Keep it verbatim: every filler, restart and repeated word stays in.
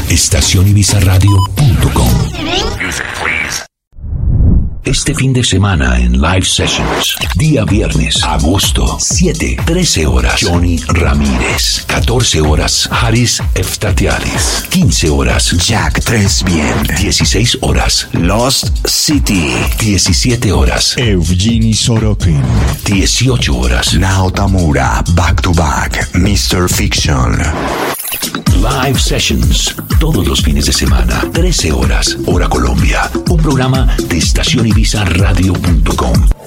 estación ibiza radio punto com. Este fin de semana en Live Sessions, día viernes, agosto, siete, trece horas, Johnny Ramírez, catorce horas, Haris Eftatialis, quince horas, Jack Tresbien, dieciséis horas, Lost City, diecisiete horas, Evgeny Sorokin, dieciocho horas, Naotamura, Back to Back, mister Fiction. Live Sessions, todos los fines de semana, trece horas, hora Colombia. Un programa de estación ibiza radio punto com.